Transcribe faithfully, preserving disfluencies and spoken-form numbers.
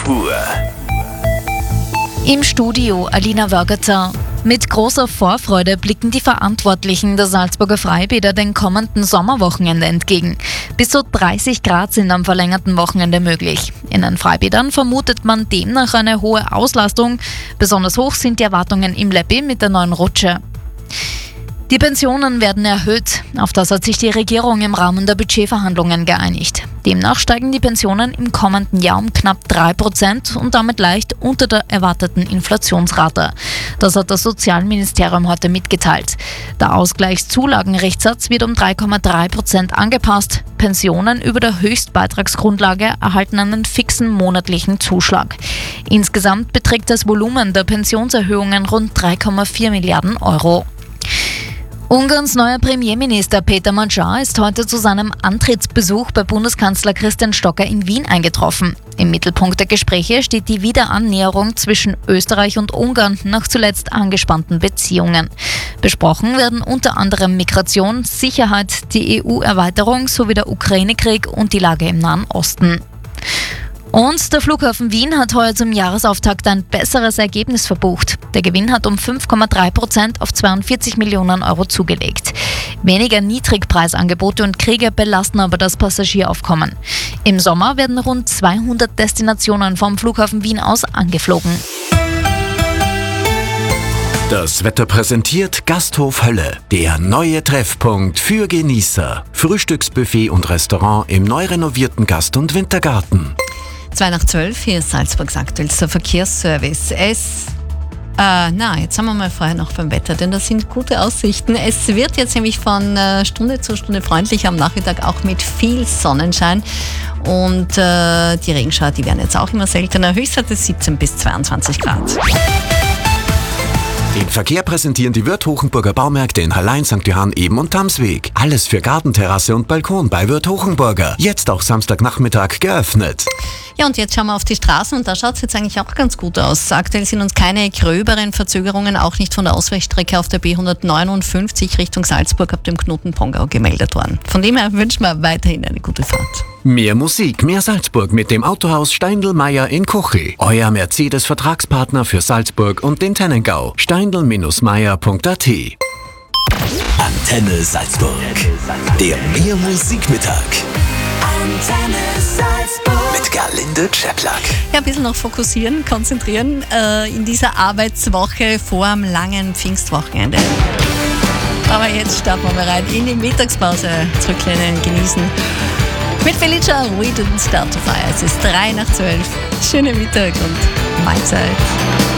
Uhr. Im Studio Alina Wörgerter. Mit großer Vorfreude blicken die Verantwortlichen der Salzburger Freibäder den kommenden Sommerwochenende entgegen. Bis zu dreißig Grad sind am verlängerten Wochenende möglich. In den Freibädern vermutet man demnach eine hohe Auslastung. Besonders hoch sind die Erwartungen im Leppi mit der neuen Rutsche. Die Pensionen werden erhöht. Auf das hat sich die Regierung im Rahmen der Budgetverhandlungen geeinigt. Demnach steigen die Pensionen im kommenden Jahr um knapp drei Prozent und damit leicht unter der erwarteten Inflationsrate. Das hat das Sozialministerium heute mitgeteilt. Der Ausgleichszulagenrechtsatz wird um drei Komma drei Prozent angepasst. Pensionen über der Höchstbeitragsgrundlage erhalten einen fixen monatlichen Zuschlag. Insgesamt beträgt das Volumen der Pensionserhöhungen rund drei Komma vier Milliarden Euro. Ungarns neuer Premierminister Péter Magyar ist heute zu seinem Antrittsbesuch bei Bundeskanzler Christian Stocker in Wien eingetroffen. Im Mittelpunkt der Gespräche steht die Wiederannäherung zwischen Österreich und Ungarn nach zuletzt angespannten Beziehungen. Besprochen werden unter anderem Migration, Sicherheit, die E U-Erweiterung sowie der Ukraine-Krieg und die Lage im Nahen Osten. Und der Flughafen Wien hat heuer zum Jahresauftakt ein besseres Ergebnis verbucht. Der Gewinn hat um fünf Komma drei Prozent auf zweiundvierzig Millionen Euro zugelegt. Weniger Niedrigpreisangebote und Kriege belasten aber das Passagieraufkommen. Im Sommer werden rund zweihundert Destinationen vom Flughafen Wien aus angeflogen. Das Wetter präsentiert Gasthof Hölle, der neue Treffpunkt für Genießer. Frühstücksbuffet und Restaurant im neu renovierten Gast- und Wintergarten. zwei nach zwölf, hier ist Salzburgs aktuellster Verkehrsservice. Es, äh, na, jetzt haben wir mal vorher noch beim Wetter, denn das sind gute Aussichten. Es wird jetzt nämlich von äh, Stunde zu Stunde freundlicher am Nachmittag, auch mit viel Sonnenschein. Und äh, die Regenschauer, die werden jetzt auch immer seltener. Höchstwerte siebzehn bis zweiundzwanzig Grad. Den Verkehr präsentieren die Wirth Hochenburger Baumärkte in Hallein, Sankt Johann, Eben und Tamsweg. Alles für Gartenterrasse und Balkon bei Wirth Hochenburger. Jetzt auch Samstagnachmittag geöffnet. Ja, und jetzt schauen wir auf die Straßen und da schaut es jetzt eigentlich auch ganz gut aus. Aktuell sind uns keine gröberen Verzögerungen, auch nicht von der Ausweichstrecke auf der B hundertneunundfünfzig Richtung Salzburg ab dem Knoten Pongau gemeldet worden. Von dem her wünschen wir weiterhin eine gute Fahrt. Mehr Musik, mehr Salzburg mit dem Autohaus Steindl-Meyer in Kochi. Euer Mercedes-Vertragspartner für Salzburg und den Tennengau. steindl Meyer punkt a t. Antenne Salzburg. Der Mehr Musikmittag. Antenne Salzburg. Mit Gerlinde Czeplak. Ja, ein bisschen noch fokussieren, konzentrieren äh, in dieser Arbeitswoche vor dem langen Pfingstwochenende. Aber jetzt starten wir mal rein in die Mittagspause. Zurücklehnen, genießen. Mit Felicia, We Didn't Start to Fire. Es ist drei nach zwölf. Schönen Mittag und Mahlzeit.